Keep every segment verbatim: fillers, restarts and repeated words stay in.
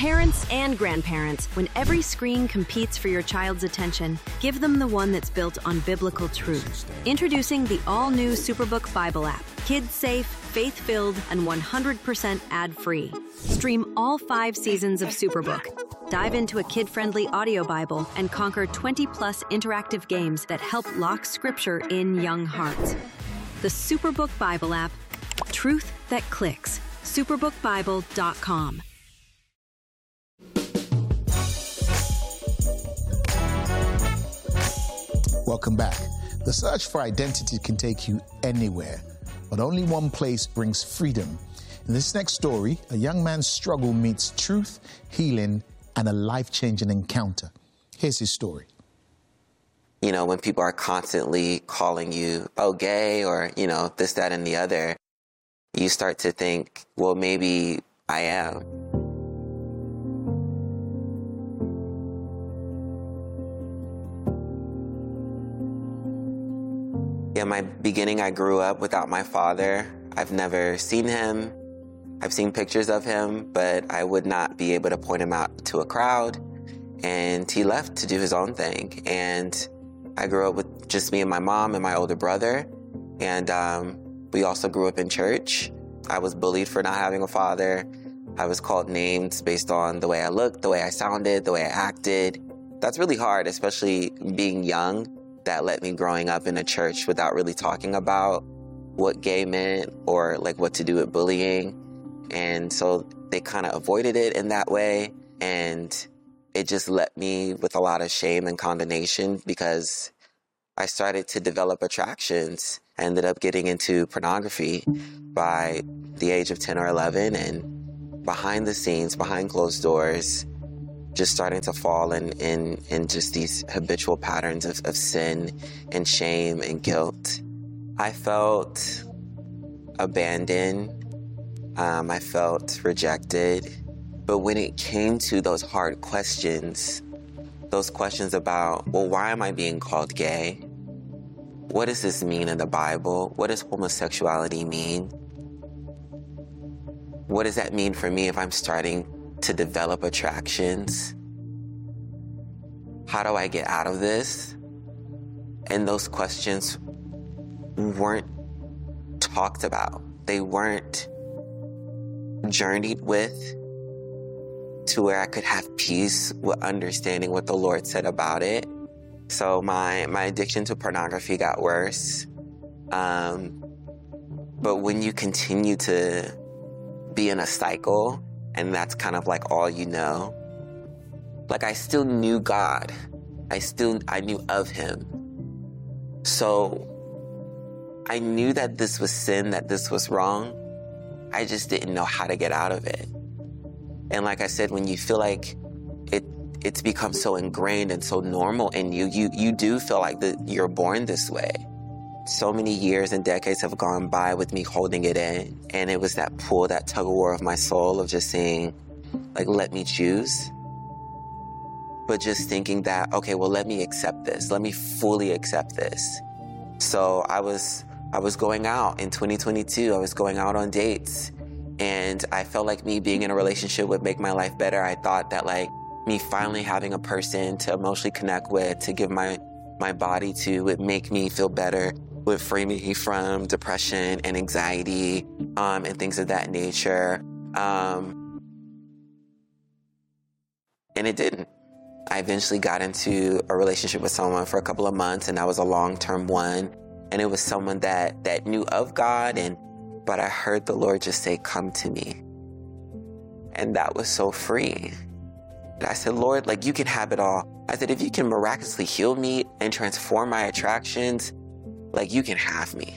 Parents and grandparents, when every screen competes for your child's attention, give them the one that's built on biblical truth. Introducing the all-new Superbook Bible app. Kids-safe, faith-filled, and one hundred percent ad-free. Stream all five seasons of Superbook. Dive into a kid-friendly audio Bible and conquer twenty plus interactive games that help lock Scripture in young hearts. The Superbook Bible app. Truth that clicks. superbook bible dot com. Welcome back. The search for identity can take you anywhere, but only one place brings freedom. In this next story, a young man's struggle meets truth, healing, and a life-changing encounter. Here's his story. You know, when people are constantly calling you, oh, gay, or, you know, this, that, and the other, you start to think, well, maybe I am. In my beginning, I grew up without my father. I've never seen him. I've seen pictures of him, but I would not be able to point him out to a crowd. And he left to do his own thing. And I grew up with just me and my mom and my older brother. And um, we also grew up in church. I was bullied for not having a father. I was called names based on the way I looked, the way I sounded, the way I acted. That's really hard, especially being young. That led me growing up in a church without really talking about what gay meant or like what to do with bullying. And so they kind of avoided it in that way. And it just left me with a lot of shame and condemnation because I started to develop attractions. I ended up getting into pornography by the age of ten or eleven, and behind the scenes, behind closed doors, just starting to fall in, in, in just these habitual patterns of, of sin and shame and guilt. I felt abandoned. Um, I felt rejected. But when it came to those hard questions, those questions about, well, why am I being called gay? What does this mean in the Bible? What does homosexuality mean? What does that mean for me if I'm starting to develop attractions? How do I get out of this? And those questions weren't talked about. They weren't journeyed with to where I could have peace with understanding what the Lord said about it. So my, my addiction to pornography got worse. Um, but when you continue to be in a cycle, and that's kind of like all you know. Like I still knew God. I still, I knew of him. So I knew that this was sin, that this was wrong. I just didn't know how to get out of it. And like I said, when you feel like it, it's become so ingrained and so normal in you, you, you do feel like that you're born this way. So many years and decades have gone by with me holding it in. And it was that pull, that tug of war of my soul of just saying, like, let me choose. But just thinking that, okay, well, let me accept this. Let me fully accept this. So I was, I was going out in twenty twenty-two. I was going out on dates. And I felt like me being in a relationship would make my life better. I thought that like me finally having a person to emotionally connect with, to give my, my body to, would make me feel better, would free me from depression and anxiety, um, and things of that nature. Um, and it didn't. I eventually got into a relationship with someone for a couple of months, and that was a long-term one. And it was someone that, that knew of God, and but I heard the Lord just say, come to me. And that was so freeing. And I said, Lord, like you can have it all. I said, if you can miraculously heal me and transform my attractions, like you can have me.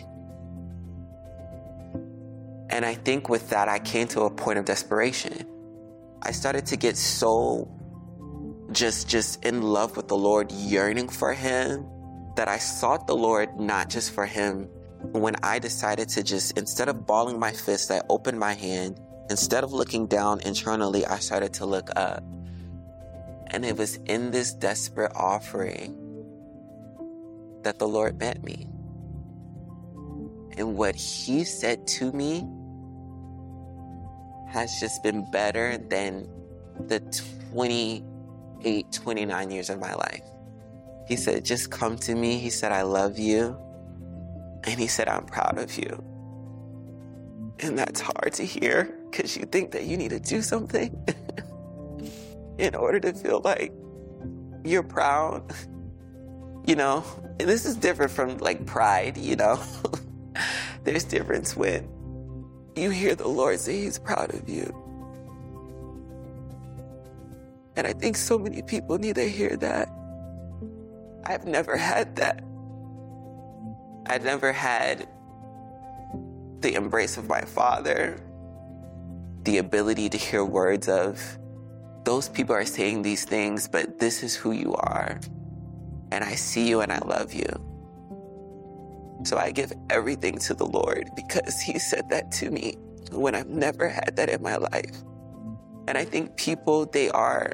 And I think with that, I came to a point of desperation. I started to get so just, just in love with the Lord, yearning for him, that I sought the Lord not just for him. When I decided to just, instead of balling my fist, I opened my hand. Instead of looking down internally, I started to look up. And it was in this desperate offering that the Lord met me. And what he said to me has just been better than the twenty-eight, twenty-nine years of my life. He said, just come to me. He said, I love you. And he said, I'm proud of you. And that's hard to hear because you think that you need to do something in order to feel like you're proud. You know, and this is different from like pride, you know. There's difference when you hear the Lord say he's proud of you. And I think so many people need to hear that. I've never had that. I've never had the embrace of my father, the ability to hear words of, those people are saying these things, but this is who you are. And I see you and I love you. So I give everything to the Lord because he said that to me when I've never had that in my life. And I think people, they are,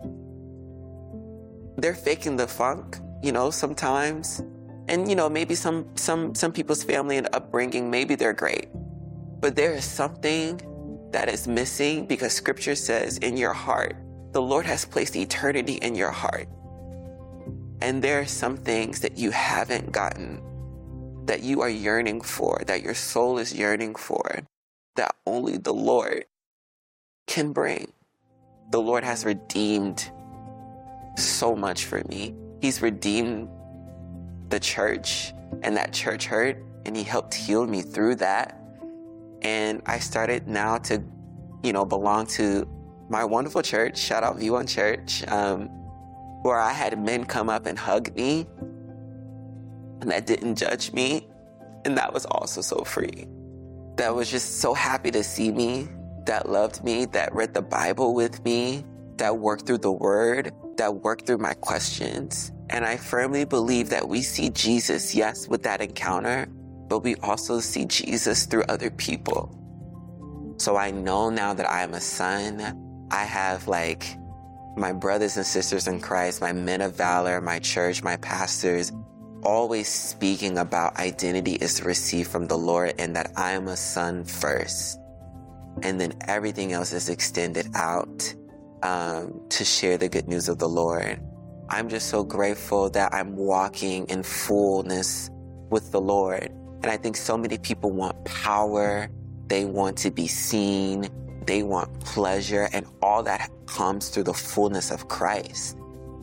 they're faking the funk, you know, sometimes. And, you know, maybe some, some, some people's family and upbringing, maybe they're great. But there is something that is missing because scripture says in your heart, the Lord has placed eternity in your heart. And there are some things that you haven't gotten, that you are yearning for, that your soul is yearning for, that only the Lord can bring. The Lord has redeemed so much for me. He's redeemed the church and that church hurt, and he helped heal me through that. And I started now to, you know, belong to my wonderful church, shout out V one Church, um, where I had men come up and hug me and that didn't judge me. And that was also so free. That was just so happy to see me, that loved me, that read the Bible with me, that worked through the word, that worked through my questions. And I firmly believe that we see Jesus, yes, with that encounter, but we also see Jesus through other people. So I know now that I am a son. I have like my brothers and sisters in Christ, my men of valor, my church, my pastors, always speaking about identity is received from the Lord and that I am a son first. And then everything else is extended out um, to share the good news of the Lord. I'm just so grateful that I'm walking in fullness with the Lord. And I think so many people want power. They want to be seen. They want pleasure. And all that comes through the fullness of Christ.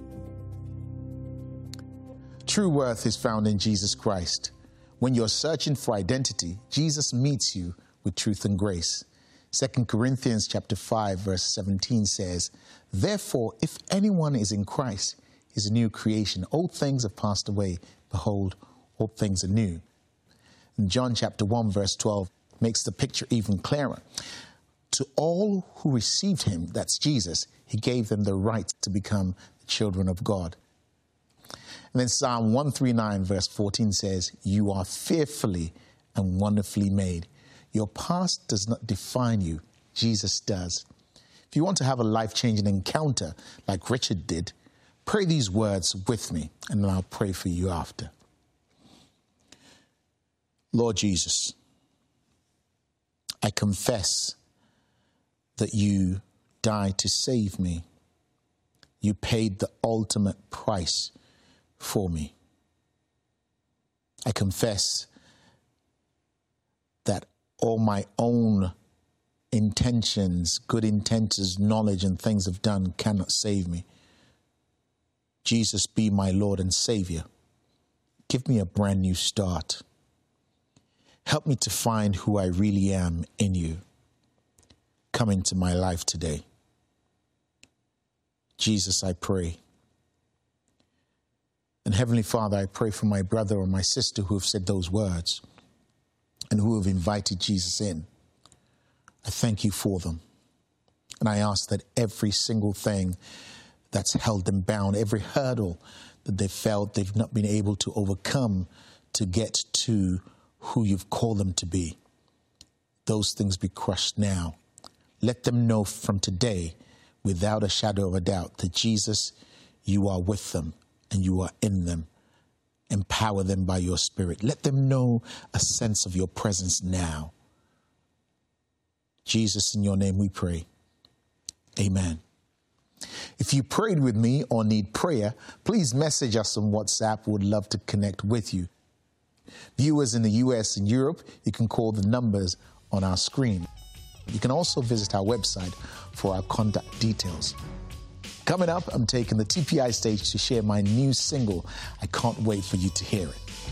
True worth is found in Jesus Christ. When you're searching for identity, Jesus meets you with truth and grace. Second Corinthians chapter five, verse seventeen says, "Therefore, if anyone is in Christ, he is a new creation. Old things have passed away. Behold, all things are new." And John chapter one, verse twelve makes the picture even clearer. To all who received him, that's Jesus, he gave them the right to become the children of God. And then Psalm one thirty-nine, verse fourteen says, "You are fearfully and wonderfully made." Your past does not define you. Jesus does. If you want to have a life-changing encounter like Richard did, pray these words with me, and then I'll pray for you after. Lord Jesus, I confess that you died to save me. You paid the ultimate price for me. I confess that all my own intentions, good intentions, knowledge and things I've done cannot save me. Jesus, be my Lord and Savior. Give me a brand new start. Help me to find who I really am in you. Come into my life today. Jesus, I pray. And Heavenly Father, I pray for my brother or my sister who have said those words and who have invited Jesus in. I thank you for them. And I ask that every single thing that's held them bound, every hurdle that they felt they've not been able to overcome to get to who you've called them to be, those things be crushed now. Let them know from today, without a shadow of a doubt, that Jesus, you are with them and you are in them. Empower them by your Spirit. Let them know a sense of your presence now. Jesus, in your name we pray. Amen. If you prayed with me or need prayer, please message us on WhatsApp. We'd love to connect with you. Viewers in the U S and Europe, you can call the numbers on our screen. You can also visit our website for our contact details. Coming up, I'm taking the T P I stage to share my new single. I can't wait for you to hear it.